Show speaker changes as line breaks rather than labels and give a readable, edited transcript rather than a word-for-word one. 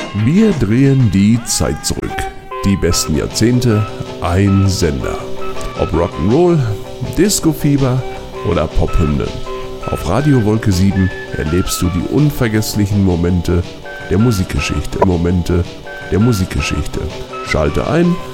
Wir drehen die Zeit zurück. Die besten Jahrzehnte, ein Sender. Ob Rock'n'Roll, Disco-Fieber oder Pophymnen. Auf Radio Wolke 7 erlebst du die unvergesslichen Momente der Musikgeschichte. Schalte ein